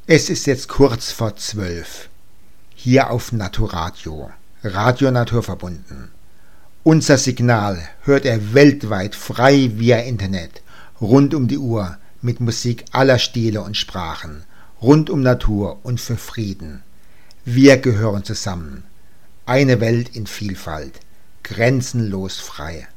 Es ist jetzt kurz vor 12. Hier auf Naturadio, Radio Naturverbunden. Unser Signal hört er weltweit frei via Internet, rund um die Uhr, mit Musik aller Stile und Sprachen, rund um Natur und für Frieden. Wir gehören zusammen. Eine Welt in Vielfalt, grenzenlos frei.